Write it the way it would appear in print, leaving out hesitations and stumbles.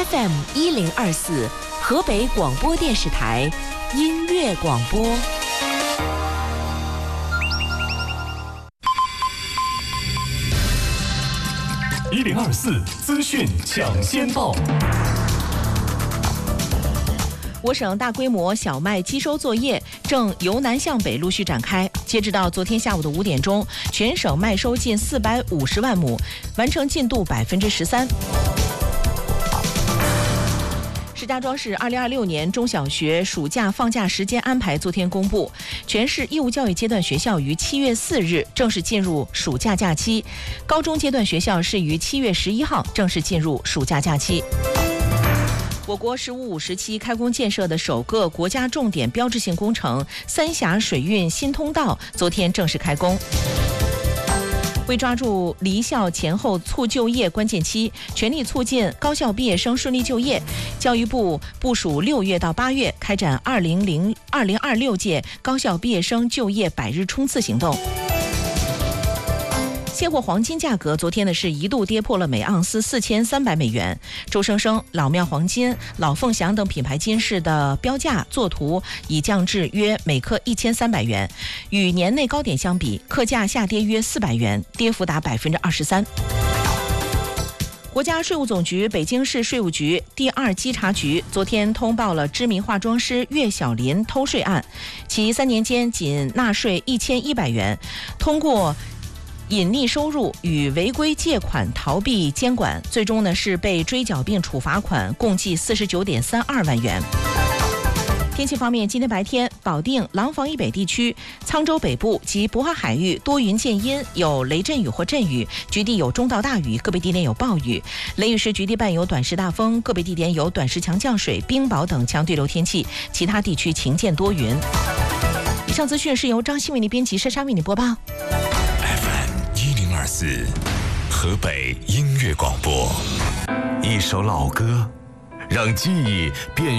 FM 1024，河北广播电视台音乐广播。 1024资讯抢先报。 我省大规模小麦机收作业正由南向北陆续展开。截止到昨天下午的5点钟，全省麦收近450万亩，完成进度13%。石家庄市2026年中小学暑假放假时间安排昨天公布，全市义务教育阶段学校于7月4日正式进入暑假假期，高中阶段学校是于7月11号正式进入暑假假期。我国“15五”时期开工建设的首个国家重点标志性工程三峡水运新通道昨天正式开工。为抓住离校前后促就业关键期，全力促进高校毕业生顺利就业，教育部部署6月到8月开展2026届高校毕业生就业100日冲刺行动。现货黄金价格昨天是一度跌破了每盎司4300美元。周生生、老庙黄金、老凤祥等品牌金饰的标价作图已降至约每克1300元，与年内高点相比，克价下跌约400元，跌幅达23%。国家税务总局北京市税务局第2稽查局昨天通报了知名化妆师岳小林偷税案，其3年间仅纳税1100元，通过隐匿收入与违规借款逃避监管，最终是被追缴并处罚款共计49.32万元。天气方面，今天白天，保定、廊坊以北地区、沧州北部及渤海海域多云见阴，有雷阵雨或阵雨，局地有中到大雨，个别地点有暴雨。雷雨时局地伴有短时大风，个别地点有短时强降水、冰雹等强对流天气，其他地区晴见多云。以上资讯是由张欣为您编辑，珊珊为您播报。 1024河北音乐广播，一首老歌，让记忆变